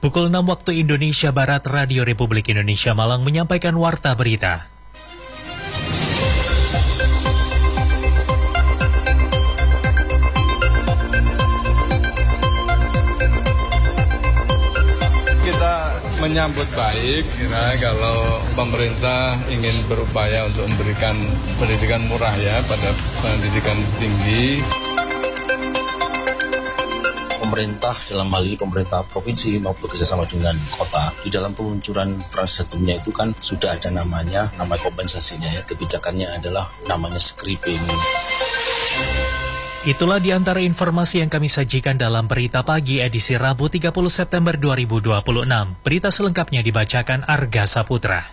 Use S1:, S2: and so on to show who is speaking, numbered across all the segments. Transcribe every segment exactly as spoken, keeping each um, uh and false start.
S1: Pukul enam waktu Indonesia Barat, Radio Republik Indonesia Malang menyampaikan warta berita.
S2: Kita menyambut baik ya, kalau pemerintah ingin berupaya untuk memberikan pendidikan murah ya pada pendidikan tinggi.
S3: Pemerintah dalam hal ini pemerintah provinsi maupun bekerjasama dengan kota, di dalam peluncuran Transjatumnya itu kan sudah ada namanya, nama kompensasinya ya, kebijakannya adalah namanya scraping.
S1: Itulah di antara informasi yang kami sajikan dalam Berita Pagi edisi Rabu tiga puluh September dua ribu dua puluh enam. Berita selengkapnya dibacakan Arga Saputra.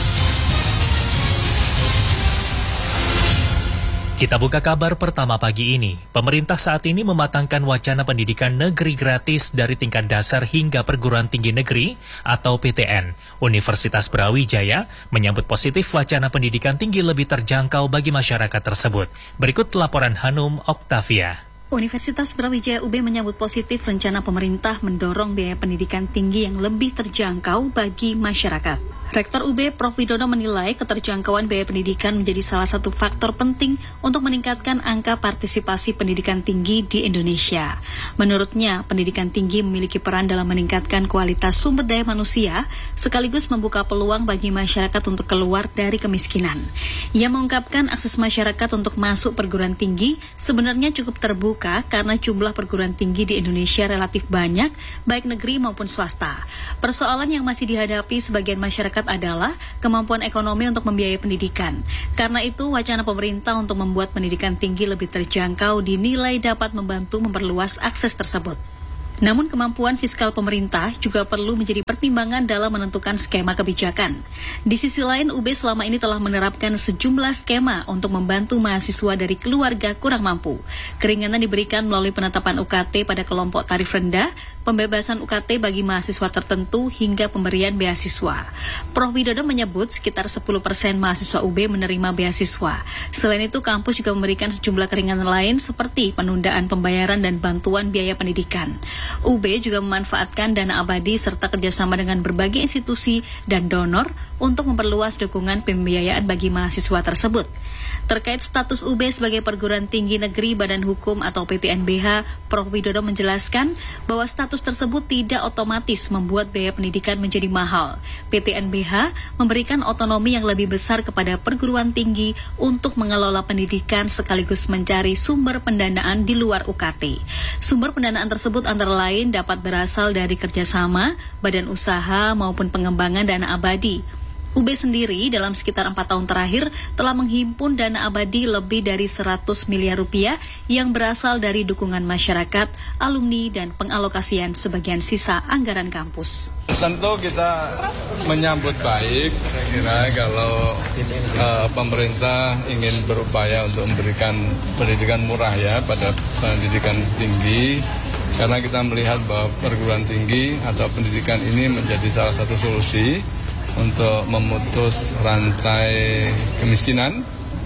S1: Kita buka kabar pertama pagi ini. Pemerintah saat ini mematangkan wacana pendidikan negeri gratis dari tingkat dasar hingga perguruan tinggi negeri atau P T N. Universitas Brawijaya menyambut positif wacana pendidikan tinggi lebih terjangkau bagi masyarakat tersebut. Berikut laporan Hanum Oktavia.
S4: Universitas Brawijaya U B menyambut positif rencana pemerintah mendorong biaya pendidikan tinggi yang lebih terjangkau bagi masyarakat. Rektor U B Profesor Widodo menilai keterjangkauan biaya pendidikan menjadi salah satu faktor penting untuk meningkatkan angka partisipasi pendidikan tinggi di Indonesia. Menurutnya, pendidikan tinggi memiliki peran dalam meningkatkan kualitas sumber daya manusia, sekaligus membuka peluang bagi masyarakat untuk keluar dari kemiskinan. Ia mengungkapkan akses masyarakat untuk masuk perguruan tinggi sebenarnya cukup terbuka karena jumlah perguruan tinggi di Indonesia relatif banyak, baik negeri maupun swasta. Persoalan yang masih dihadapi sebagian masyarakat adalah kemampuan ekonomi untuk membiayai pendidikan. Karena itu, wacana pemerintah untuk membuat pendidikan tinggi lebih terjangkau dinilai dapat membantu memperluas akses tersebut. Namun kemampuan fiskal pemerintah juga perlu menjadi pertimbangan dalam menentukan skema kebijakan. Di sisi lain, U B selama ini telah menerapkan sejumlah skema untuk membantu mahasiswa dari keluarga kurang mampu. Keringanan diberikan melalui penetapan U K T pada kelompok tarif rendah, pembebasan U K T bagi mahasiswa tertentu, hingga pemberian beasiswa. Profesor Widodo menyebut sekitar sepuluh persen mahasiswa U B menerima beasiswa. Selain itu, kampus juga memberikan sejumlah keringanan lain seperti penundaan pembayaran dan bantuan biaya pendidikan. U B juga memanfaatkan dana abadi serta kerjasama dengan berbagai institusi dan donor untuk memperluas dukungan pembiayaan bagi mahasiswa tersebut. Terkait status U B sebagai perguruan tinggi negeri Badan Hukum atau P T N B H, Profesor Widodo menjelaskan bahwa status tersebut tidak otomatis membuat biaya pendidikan menjadi mahal. P T N B H memberikan otonomi yang lebih besar kepada perguruan tinggi untuk mengelola pendidikan sekaligus mencari sumber pendanaan di luar U K T. Sumber pendanaan tersebut antara lain dapat berasal dari kerjasama, badan usaha maupun pengembangan dana abadi. U B sendiri dalam sekitar empat tahun terakhir telah menghimpun dana abadi lebih dari seratus miliar rupiah yang berasal dari dukungan masyarakat, alumni, dan pengalokasian sebagian sisa anggaran kampus.
S2: Tentu kita menyambut baik, saya kira kalau uh, pemerintah ingin berupaya untuk memberikan pendidikan murah ya pada pendidikan tinggi. Karena kita melihat bahwa perguruan tinggi atau pendidikan ini menjadi salah satu solusi untuk memutus rantai kemiskinan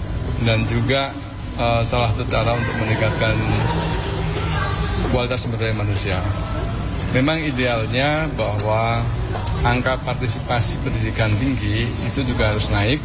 S2: dan juga uh, salah satu cara untuk meningkatkan kualitas sumber daya manusia. Memang idealnya bahwa angka partisipasi pendidikan tinggi itu juga harus naik.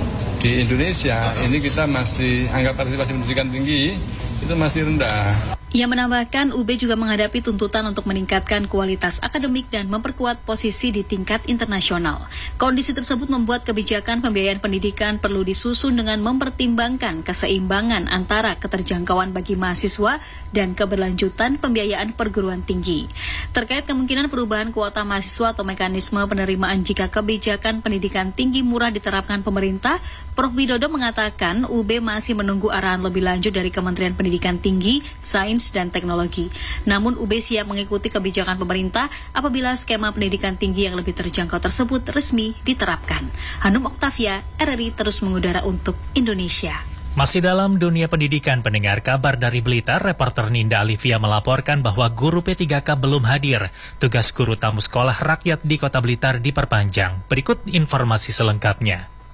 S2: Di Indonesia ini kita masih angka partisipasi pendidikan tinggi itu masih rendah.
S4: Ia menambahkan U B juga menghadapi tuntutan untuk meningkatkan kualitas akademik dan memperkuat posisi di tingkat internasional. Kondisi tersebut membuat kebijakan pembiayaan pendidikan perlu disusun dengan mempertimbangkan keseimbangan antara keterjangkauan bagi mahasiswa dan keberlanjutan pembiayaan perguruan tinggi. Terkait kemungkinan perubahan kuota mahasiswa atau mekanisme penerimaan jika kebijakan pendidikan tinggi murah diterapkan pemerintah, Profesor Widodo mengatakan U B masih menunggu arahan lebih lanjut dari Kementerian Pendidikan Tinggi, Sains, dan Teknologi. Namun U B siap mengikuti kebijakan pemerintah apabila skema pendidikan tinggi yang lebih terjangkau tersebut resmi diterapkan. Hanum Oktavia, R R I terus mengudara untuk Indonesia.
S1: Masih dalam dunia pendidikan, pendengar kabar dari Blitar, reporter Ninda Alivia melaporkan bahwa guru P tiga K belum hadir. Tugas guru tamu sekolah rakyat di Kota Blitar diperpanjang. Berikut informasi selengkapnya.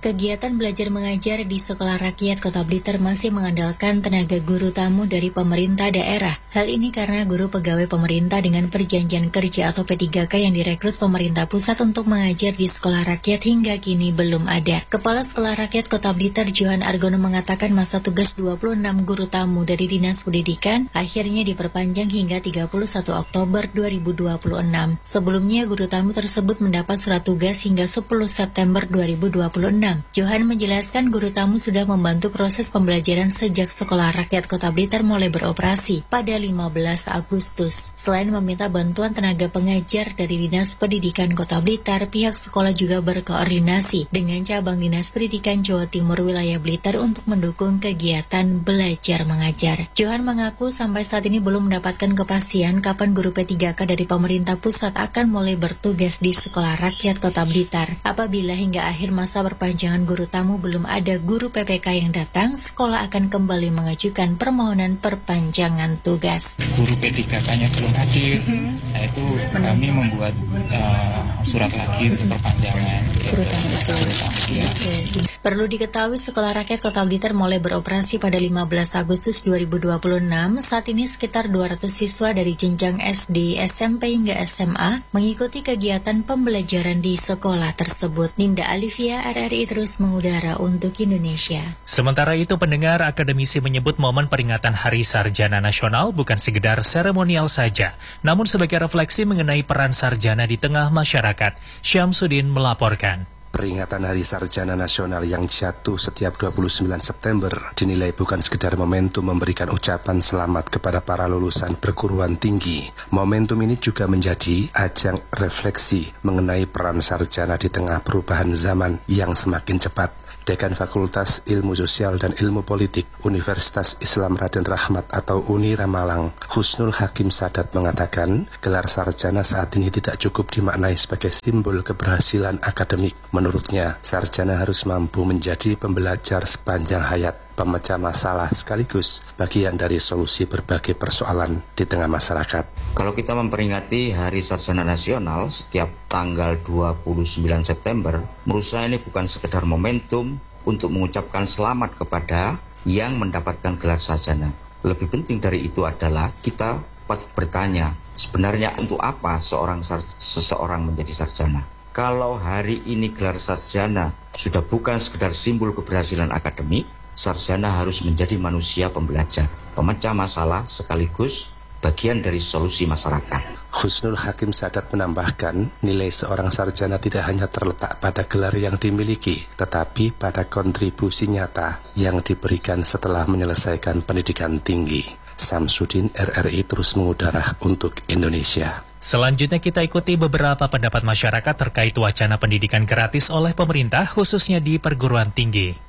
S5: Kegiatan belajar mengajar di Sekolah Rakyat Kota Blitar masih mengandalkan tenaga guru tamu dari pemerintah daerah. Hal ini karena guru pegawai pemerintah dengan perjanjian kerja atau P tiga K yang direkrut pemerintah pusat untuk mengajar di Sekolah Rakyat hingga kini belum ada. Kepala Sekolah Rakyat Kota Blitar, Johan Argono, mengatakan masa tugas dua puluh enam guru tamu dari Dinas Pendidikan akhirnya diperpanjang hingga tiga puluh satu Oktober dua ribu dua puluh enam. Sebelumnya, guru tamu tersebut mendapat surat tugas hingga sepuluh September dua ribu dua puluh enam. Johan menjelaskan guru tamu sudah membantu proses pembelajaran sejak Sekolah Rakyat Kota Blitar mulai beroperasi pada lima belas Agustus. Selain meminta bantuan tenaga pengajar dari Dinas Pendidikan Kota Blitar, pihak sekolah juga berkoordinasi dengan cabang Dinas Pendidikan Jawa Timur wilayah Blitar untuk mendukung kegiatan belajar mengajar. Johan mengaku sampai saat ini belum mendapatkan kepastian kapan guru P tiga K dari pemerintah pusat akan mulai bertugas di Sekolah Rakyat Kota Blitar. Apabila hingga akhir masa perpanjangan Jangan guru tamu belum ada guru P P K yang datang, sekolah akan kembali mengajukan permohonan perpanjangan tugas.
S6: Guru P tiga K-nya belum hadir, hmm. nah itu kami membuat uh, surat lagi untuk perpanjangan.
S5: Guru tamu itu. Ya. Perlu diketahui Sekolah Rakyat Kota Blitar mulai beroperasi pada lima belas Agustus dua ribu dua puluh enam. Saat ini sekitar dua ratus siswa dari jenjang S D, S M P hingga S M A mengikuti kegiatan pembelajaran di sekolah tersebut. Ninda Alivia, R R I terus mengudara untuk Indonesia.
S1: Sementara itu, pendengar, akademisi menyebut momen peringatan Hari Sarjana Nasional bukan sekedar seremonial saja, namun sebagai refleksi mengenai peran sarjana di tengah masyarakat. Syamsuddin melaporkan.
S7: Peringatan Hari Sarjana Nasional yang jatuh setiap dua puluh sembilan September dinilai bukan sekedar momentum memberikan ucapan selamat kepada para lulusan perguruan tinggi. Momentum ini juga menjadi ajang refleksi mengenai peran sarjana di tengah perubahan zaman yang semakin cepat. Dekan Fakultas Ilmu Sosial dan Ilmu Politik Universitas Islam Raden Rahmat atau Unira Malang, Husnul Hakim Sadat mengatakan, gelar sarjana saat ini tidak cukup dimaknai sebagai simbol keberhasilan akademik. Menurutnya, sarjana harus mampu menjadi pembelajar sepanjang hayat, pemecah masalah sekaligus bagian dari solusi berbagai persoalan di tengah masyarakat.
S8: Kalau kita memperingati Hari Sarjana Nasional setiap tanggal dua puluh sembilan September, menurut saya ini bukan sekedar momentum untuk mengucapkan selamat kepada yang mendapatkan gelar sarjana. Lebih penting dari itu adalah kita patut bertanya, sebenarnya untuk apa seorang sar- seseorang menjadi sarjana? Kalau hari ini gelar sarjana sudah bukan sekedar simbol keberhasilan akademik, sarjana harus menjadi manusia pembelajar, pemecah masalah sekaligus bagian dari solusi masyarakat.
S7: Husnul Hakim Sadat menambahkan, nilai seorang sarjana tidak hanya terletak pada gelar yang dimiliki, tetapi pada kontribusi nyata yang diberikan setelah menyelesaikan pendidikan tinggi. Syamsuddin, R R I terus mengudara untuk Indonesia.
S1: Selanjutnya kita ikuti beberapa pendapat masyarakat terkait wacana pendidikan gratis oleh pemerintah, khususnya di perguruan tinggi.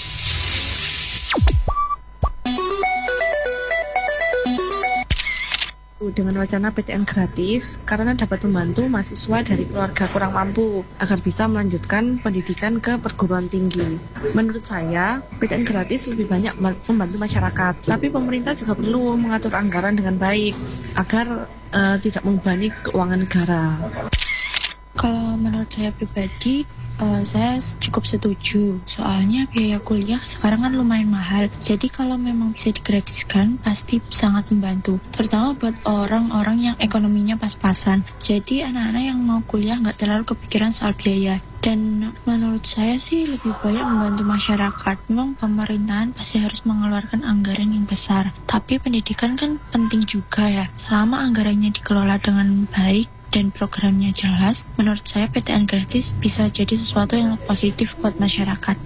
S9: Dengan wacana P T N gratis karena dapat membantu mahasiswa dari keluarga kurang mampu agar bisa melanjutkan pendidikan ke perguruan tinggi. Menurut saya, P T N gratis lebih banyak membantu masyarakat, tapi pemerintah juga perlu mengatur anggaran dengan baik agar uh, tidak membebani keuangan negara.
S10: Kalau menurut saya pribadi, uh, saya cukup setuju. Soalnya biaya kuliah sekarang kan lumayan mahal. Jadi kalau memang bisa digratiskan, pasti sangat membantu. Terutama buat orang-orang yang ekonominya pas-pasan. Jadi anak-anak yang mau kuliah nggak terlalu kepikiran soal biaya. Dan menurut saya sih lebih banyak membantu masyarakat. Memang pemerintahan pasti harus mengeluarkan anggaran yang besar. Tapi pendidikan kan penting juga ya. Selama anggarannya dikelola dengan baik dan programnya jelas, menurut saya P T N gratis bisa jadi sesuatu yang positif buat masyarakat.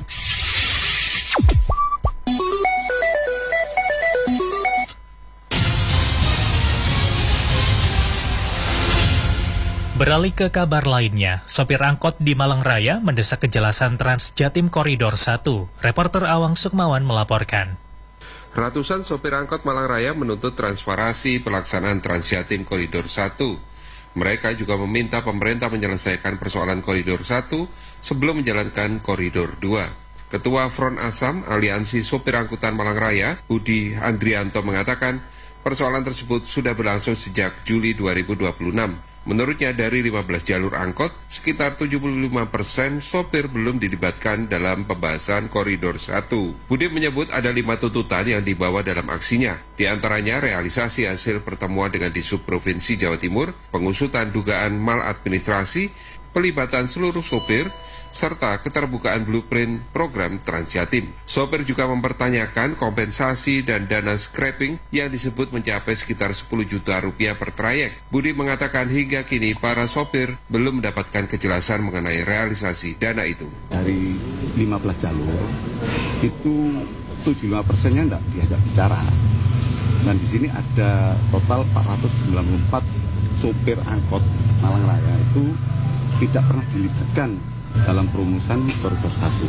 S1: Beralih ke kabar lainnya, sopir angkot di Malang Raya mendesak kejelasan Trans Jatim Koridor satu. Reporter Awang Sukmawan melaporkan.
S11: Ratusan sopir angkot Malang Raya menuntut transparansi pelaksanaan Trans Jatim Koridor satu. Mereka juga meminta pemerintah menyelesaikan persoalan Koridor satu sebelum menjalankan Koridor dua. Ketua Front Asam Aliansi Sopir Angkutan Malang Raya, Budi Andrianto mengatakan persoalan tersebut sudah berlangsung sejak Juli dua ribu dua puluh enam. Menurutnya dari lima belas jalur angkot, sekitar tujuh puluh lima persen sopir belum dilibatkan dalam pembahasan Koridor satu. Budi menyebut ada lima tuntutan yang dibawa dalam aksinya. Di antaranya realisasi hasil pertemuan dengan Disub Provinsi Jawa Timur, pengusutan dugaan maladministrasi, pelibatan seluruh sopir, serta keterbukaan blueprint program Transjatim. Sopir juga mempertanyakan kompensasi dan dana scrapping yang disebut mencapai sekitar sepuluh juta rupiah per trayek. Budi mengatakan hingga kini para sopir belum mendapatkan kejelasan mengenai realisasi dana itu.
S12: Dari lima belas jalur, itu tujuh puluh lima persennya tidak diajak bicara. Dan di sini ada total empat ratus sembilan puluh empat sopir angkot Malang Raya itu tidak pernah dilibatkan dalam perumusan Koridor satu,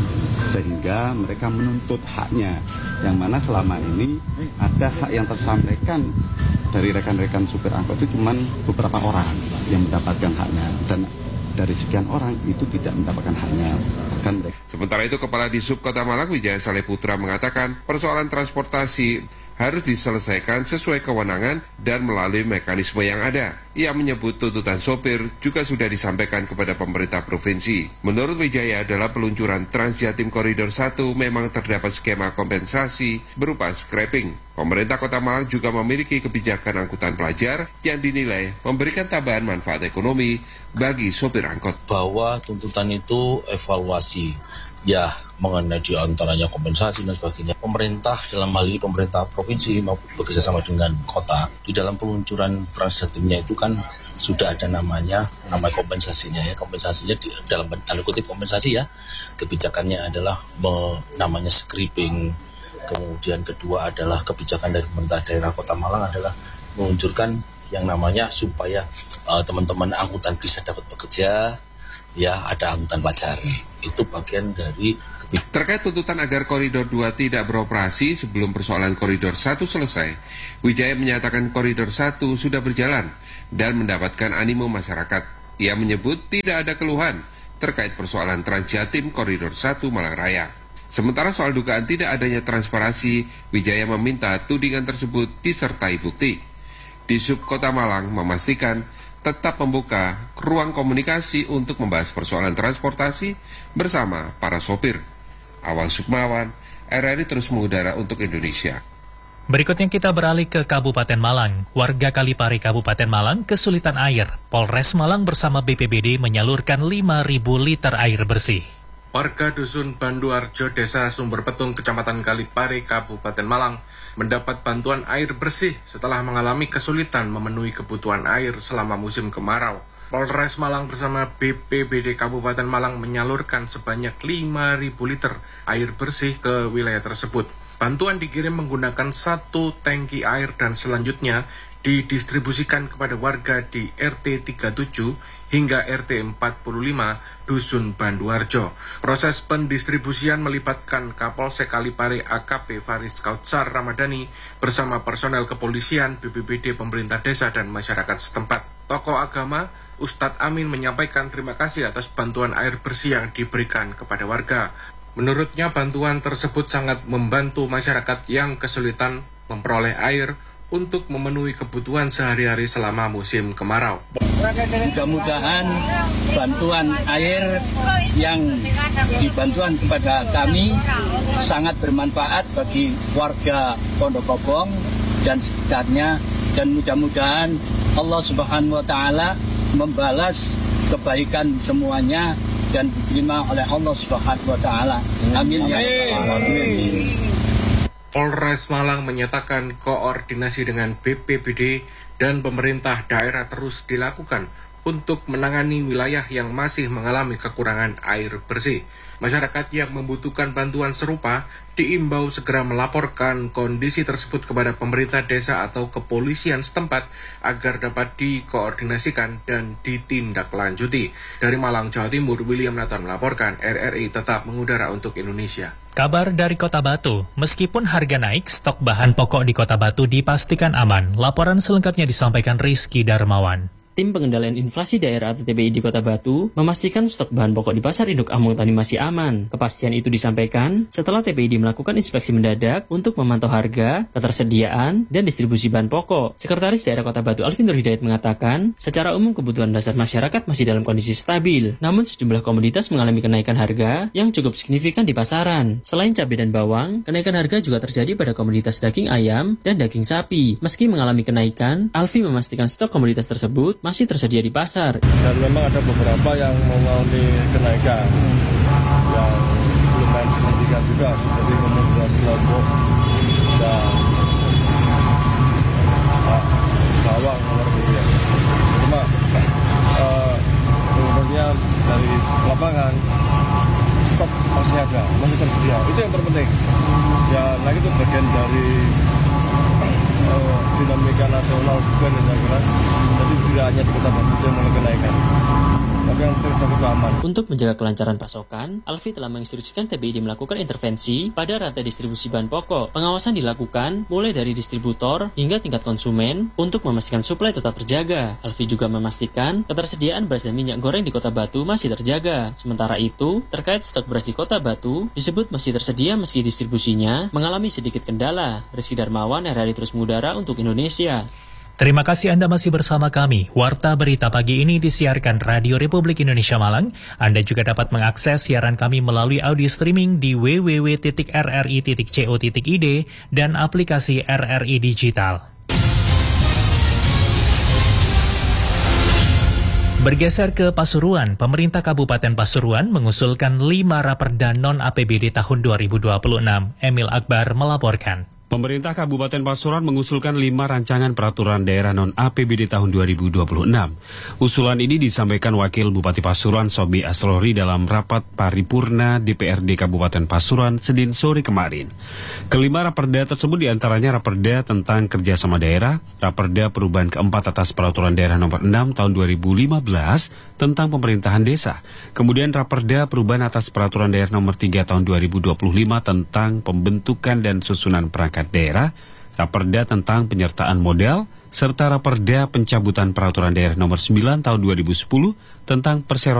S12: sehingga mereka menuntut haknya, yang mana selama ini ada hak yang tersampaikan dari rekan-rekan supir angkot itu cuma beberapa orang yang mendapatkan haknya, dan dari sekian orang itu tidak mendapatkan haknya. Bahkan mereka...
S11: Sementara itu, Kepala Disub Kota Malang Wijaya Saleh Putra mengatakan persoalan transportasi harus diselesaikan sesuai kewenangan dan melalui mekanisme yang ada. Ia menyebut tuntutan sopir juga sudah disampaikan kepada pemerintah provinsi. Menurut Wijaya, dalam peluncuran Transjatim Koridor satu memang terdapat skema kompensasi berupa scrapping. Pemerintah Kota Malang juga memiliki kebijakan angkutan pelajar yang dinilai memberikan tambahan manfaat ekonomi bagi sopir angkot.
S3: Bahwa tuntutan itu evaluasi, ya mengenai di antaranya kompensasi dan sebagainya. Pemerintah dalam hal ini pemerintah provinsi maupun bekerjasama dengan kota, di dalam peluncuran Transjatimnya itu kan sudah ada namanya nama kompensasinya ya. Kompensasinya di dalam tanda kutip kompensasi ya. Kebijakannya adalah me, namanya scrapping. Kemudian kedua adalah kebijakan dari pemerintah daerah Kota Malang adalah meluncurkan yang namanya supaya uh, teman-teman angkutan bisa dapat bekerja, ya ada angkutan pelajar. Itu bagian dari kebijakan.
S11: Terkait tuntutan agar Koridor dua tidak beroperasi sebelum persoalan Koridor satu selesai, Wijaya menyatakan Koridor satu sudah berjalan dan mendapatkan animo masyarakat. Ia menyebut tidak ada keluhan terkait persoalan Transjatim Koridor satu Malang Raya. Sementara soal dugaan tidak adanya transparansi, Wijaya meminta tudingan tersebut disertai bukti. Disub Kota Malang memastikan tetap membuka ruang komunikasi untuk membahas persoalan transportasi bersama para sopir. Awang Sukmawan, R R I terus mengudara untuk Indonesia.
S1: Berikutnya kita beralih ke Kabupaten Malang. Warga Kalipari Kabupaten Malang kesulitan air. Polres Malang bersama B P B D menyalurkan lima ribu liter air bersih.
S13: Warga Dusun Banduarjo, Desa Sumber Petung, Kecamatan Kalipari, Kabupaten Malang, mendapat bantuan air bersih setelah mengalami kesulitan memenuhi kebutuhan air selama musim kemarau. Polres Malang bersama B P B D Kabupaten Malang menyalurkan sebanyak lima ribu liter air bersih ke wilayah tersebut. Bantuan dikirim menggunakan satu tangki air dan selanjutnya didistribusikan kepada warga di R T tiga puluh tujuh hingga R T empat puluh lima Dusun Banduarjo. Proses pendistribusian melibatkan Kapolsek Kalipari A K P Faris Kautsar Ramadhani bersama personel kepolisian, B P B D, pemerintah desa, dan masyarakat setempat. Tokoh agama Ustadz Amin menyampaikan terima kasih atas bantuan air bersih yang diberikan kepada warga. Menurutnya bantuan tersebut sangat membantu masyarakat yang kesulitan memperoleh air untuk memenuhi kebutuhan sehari-hari selama musim kemarau.
S14: Mudah-mudahan bantuan air yang dibantuan kepada kami sangat bermanfaat bagi warga Pondok Kobong dan sekitarnya, dan mudah-mudahan Allah Subhanahu wa Ta'ala membalas kebaikan semuanya dan diterima oleh Allah Subhanahu wa Ta'ala. Amin ya rabbal alamin.
S13: Polres Malang menyatakan koordinasi dengan B P B D dan pemerintah daerah terus dilakukan untuk menangani wilayah yang masih mengalami kekurangan air bersih. Masyarakat yang membutuhkan bantuan serupa diimbau segera melaporkan kondisi tersebut kepada pemerintah desa atau kepolisian setempat agar dapat dikoordinasikan dan ditindaklanjuti. Dari Malang, Jawa Timur, William Nathan melaporkan. R R I tetap mengudara untuk Indonesia.
S1: Kabar dari Kota Batu, meskipun harga naik, stok bahan pokok di Kota Batu dipastikan aman. Laporan selengkapnya disampaikan Rizky Darmawan.
S15: Tim Pengendalian Inflasi Daerah atau T B I di Kota Batu memastikan stok bahan pokok di Pasar Induk Amung Tani masih aman. Kepastian itu disampaikan setelah T B I D melakukan inspeksi mendadak untuk memantau harga, ketersediaan, dan distribusi bahan pokok. Sekretaris Daerah Kota Batu Alvin Nur Hidayat mengatakan, secara umum kebutuhan dasar masyarakat masih dalam kondisi stabil, namun sejumlah komoditas mengalami kenaikan harga yang cukup signifikan di pasaran. Selain cabai dan bawang, kenaikan harga juga terjadi pada komoditas daging ayam dan daging sapi. Meski mengalami kenaikan, Alfi memastikan stok komoditas tersebut masih tersedia di pasar.
S16: Dan memang ada beberapa yang mengalami kenaikan yang lumayan signifikan juga, seperti komoditas lombok dan ah, bawang ya. Cuma uh, umumnya dari lapangan stok masih ada, masih tersedia. Itu yang terpenting. Ya, nah itu bagian dari uh, dinamika nasional juga nih saya kira. Jadi tidak hanya di Kota Batu saja mulai kenaikan, tapi yang tersebut aman.
S15: Untuk menjaga kelancaran pasokan, Alfi telah menginstruksikan T B I D melakukan intervensi pada rantai distribusi bahan pokok. Pengawasan dilakukan mulai dari distributor hingga tingkat konsumen untuk memastikan suplai tetap terjaga. Alfi juga memastikan ketersediaan beras dan minyak goreng di Kota Batu masih terjaga. Sementara itu, terkait stok beras di Kota Batu, disebut masih tersedia meski distribusinya mengalami sedikit kendala. Rizky Darmawan, R R I Terus Mengudara untuk Indonesia.
S1: Terima kasih Anda masih bersama kami. Warta Berita Pagi ini disiarkan Radio Republik Indonesia Malang. Anda juga dapat mengakses siaran kami melalui audio streaming di w w w titik r r i titik co titik i d dan aplikasi R R I Digital. Bergeser ke Pasuruan, pemerintah Kabupaten Pasuruan mengusulkan lima raperda non-A P B D tahun dua ribu dua puluh enam. Emil Akbar melaporkan.
S17: Pemerintah Kabupaten Pasuruan mengusulkan lima rancangan peraturan daerah non-A P B D tahun dua ribu dua puluh enam. Usulan ini disampaikan Wakil Bupati Pasuruan Sobi Asrori dalam rapat paripurna D P R D Kabupaten Pasuruan Senin sore kemarin. Kelima raperda tersebut diantaranya raperda tentang kerjasama daerah, raperda perubahan keempat atas peraturan daerah nomor enam tahun dua ribu lima belas tentang pemerintahan desa, kemudian raperda perubahan atas peraturan daerah nomor tiga tahun dua ribu dua puluh lima tentang pembentukan dan susunan perangkat daerah, raperda tentang penyertaan modal, serta raperda pencabutan peraturan daerah nomor sembilan tahun dua ribu sepuluh tentang perseroan